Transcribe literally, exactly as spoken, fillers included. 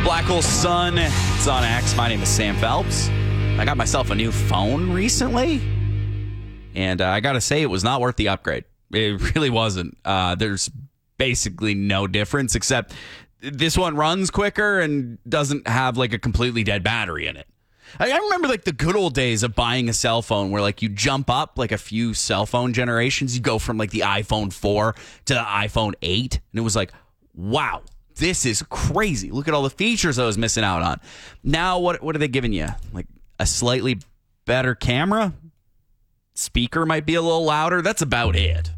Black Hole Sun. It's on X. My name is Sam Phelps. I got myself a new phone recently, and uh, I got to say it was not worth the upgrade. It really wasn't. Uh, there's basically no difference, except this one runs quicker and doesn't have like a completely dead battery in it. I, I remember like the good old days of buying a cell phone where like you jump up like a few cell phone generations. You go from like the iPhone four to the iPhone eight, and it was like, wow. This is crazy. Look at all the features I was missing out on. Now, what what are they giving you? Like a slightly better camera? Speaker might be a little louder. That's about it.